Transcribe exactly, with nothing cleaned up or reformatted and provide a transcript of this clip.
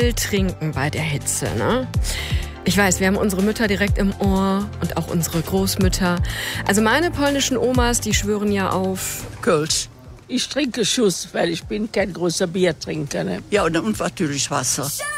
viel trinken bei der Hitze, ne? Ich weiß, wir haben unsere Mütter direkt im Ohr und auch unsere Großmütter. Also meine polnischen Omas, die schwören ja auf Kölsch. Ich trinke Schuss, weil ich bin kein großer Biertrinker. Ne? Ja, und, und natürlich Wasser.